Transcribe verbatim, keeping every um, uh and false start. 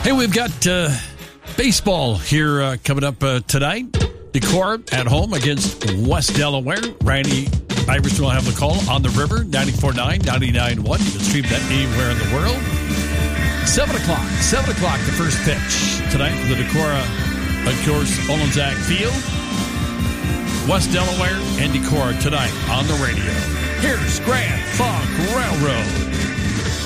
Hey, we've got uh, baseball here uh, coming up uh, tonight. Decorah at home against West Delaware. Randy Iverson will have the call on the river, ninety-four point nine, ninety-nine point one. You can stream that anywhere in the world. seven o'clock. seven o'clock, the first pitch tonight for the Decorah, of course, Olendzak Field. West Delaware and Decorah tonight on the radio. Here's Grand Funk Railroad.